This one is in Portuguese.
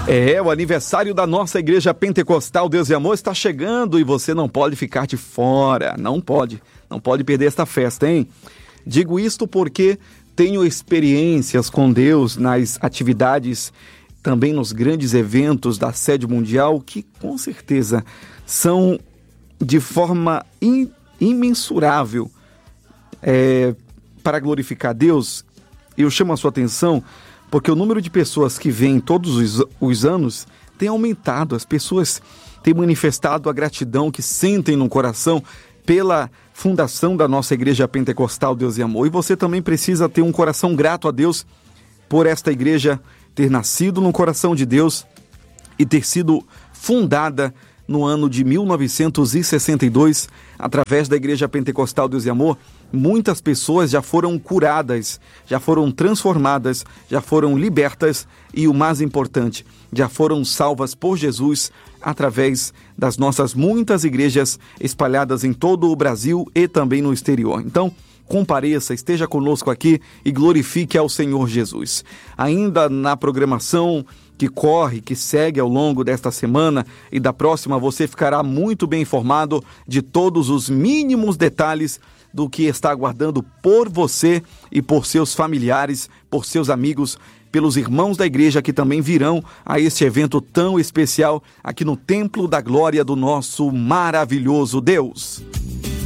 O aniversário da nossa Igreja Pentecostal Deus e Amor está chegando e você não pode ficar de fora, não pode perder esta festa, hein? Digo isto porque tenho experiências com Deus nas atividades, também nos grandes eventos da sede mundial, que com certeza são de forma imensurável para glorificar Deus. Eu chamo a sua atenção porque o número de pessoas que vêm todos os anos tem aumentado. As pessoas têm manifestado a gratidão que sentem no coração pela fundação da nossa Igreja Pentecostal Deus e Amor. E você também precisa ter um coração grato a Deus por esta igreja ter nascido no coração de Deus e ter sido fundada no ano de 1962, através da Igreja Pentecostal Deus e Amor. Muitas pessoas já foram curadas, já foram transformadas, já foram libertas e, o mais importante, já foram salvas por Jesus através das nossas muitas igrejas espalhadas em todo o Brasil e também no exterior. Então, compareça, esteja conosco aqui e glorifique ao Senhor Jesus. Ainda na programação que segue ao longo desta semana e da próxima, você ficará muito bem informado de todos os mínimos detalhes do que está aguardando por você e por seus familiares, por seus amigos, pelos irmãos da igreja que também virão a este evento tão especial aqui no Templo da Glória do nosso maravilhoso Deus.